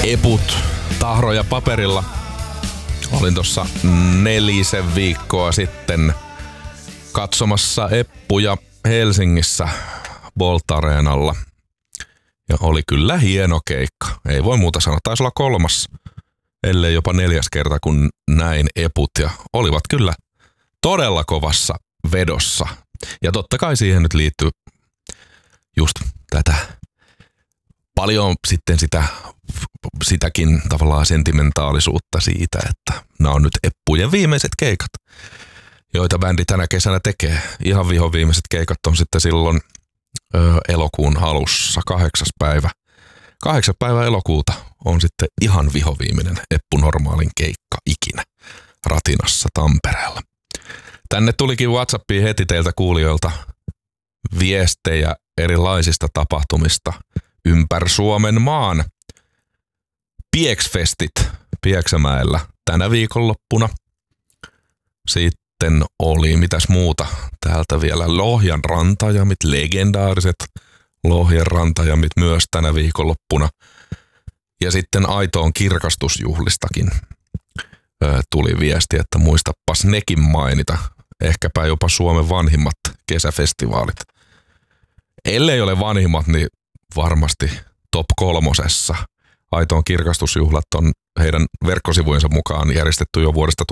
Eput tahroja paperilla. Olin tuossa 4 viikkoa sitten katsomassa eppuja Helsingissä Bolt-areenalla. Ja oli kyllä hieno keikka. Ei voi muuta sanoa. Taisi olla 3, ellei jopa 4. kerta, kun näin eput. Ja olivat kyllä todella kovassa vedossa. Ja totta kai siihen nyt liittyy just tätä paljon sitten sitäkin tavallaan sentimentaalisuutta siitä, että nämä on nyt eppujen viimeiset keikat, joita bändi tänä kesänä tekee. Ihan viimeiset keikat on sitten silloin elokuun alussa, 8. päivä. 8. päivä elokuuta on sitten ihan vihoviimeinen Eppu Normaalin keikka ikinä Ratinassa Tampereella. Tänne tulikin WhatsAppiin heti teiltä kuulijoilta viestejä erilaisista tapahtumista ympäri Suomen maan. Pieksfestit Pieksämäellä tänä viikonloppuna. Sitten oli mitäs muuta täältä vielä Lohjan rantajamit, legendaariset Lohjan rantajamit myös tänä viikonloppuna. Ja sitten Aitoon kirkastusjuhlistakin tuli viesti, että muistapas nekin mainita. Ehkäpä jopa Suomen vanhimmat kesäfestivaalit. Ellei ole vanhimmat, niin varmasti top 3. Aitoon kirkastusjuhlat on heidän verkkosivujensa mukaan järjestetty jo vuodesta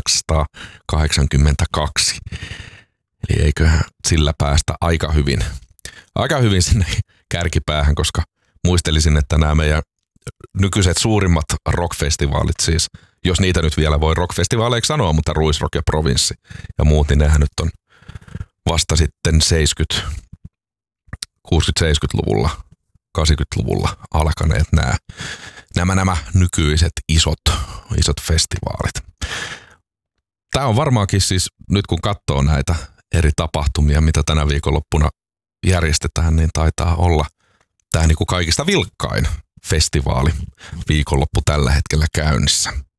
1882. Eli eiköhän sillä päästä aika hyvin sinne kärkipäähän, koska muistelisin, että nämä meidän nykyiset suurimmat rockfestivaalit siis, jos niitä nyt vielä voi rockfestivaaleiksi sanoa, mutta Ruisrock ja Provinssi ja muut, niin nehän nyt on vasta sitten 60-70-luvulla, 80-luvulla alkaneet nämä nykyiset isot festivaalit. Tämä on varmaankin siis, nyt kun katsoo näitä eri tapahtumia, mitä tänä viikonloppuna järjestetään, niin taitaa olla tämä niin kuin kaikista vilkkain festivaali viikonloppu tällä hetkellä käynnissä.